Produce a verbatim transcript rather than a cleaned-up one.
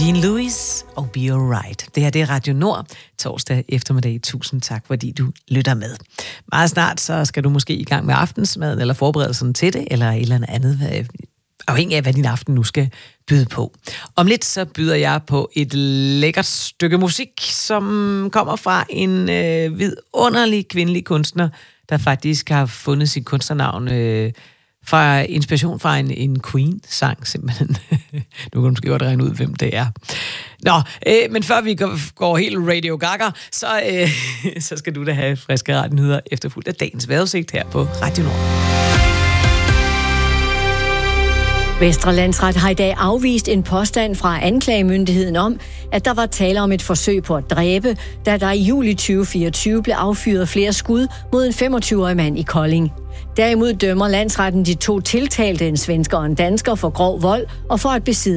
Jean Louis og Be Alright. Det her det er Radio Nord, torsdag eftermiddag. Tusind tak, fordi du lytter med. Meget snart så skal du måske i gang med aftensmaden, eller forberedelsen til det, eller et eller andet, afhængig af, hvad din aften nu skal byde på. Om lidt så byder jeg på et lækkert stykke musik, som kommer fra en øh, vidunderlig kvindelig kunstner, der faktisk har fundet sit kunstnernavn øh, fra inspiration fra en, en Queen-sang, simpelthen. Nu kan du måske godt regne ud, hvem det er. Nå, øh, men før vi går, går helt Radio Gaga, så, øh, så skal du da have friske radionyheder efterfulgt af dagens vejrudsigt her på Radio Nord. Vestre Landsret har i dag afvist en påstand fra anklagemyndigheden om, at der var tale om et forsøg på at dræbe, da der i juli tyve fireogtyve blev affyret flere skud mod en femogtyve-årig mand i Kolding. Derimod dømmer landsretten de to tiltalte, en svensker og en dansker, for grov vold og for at besidde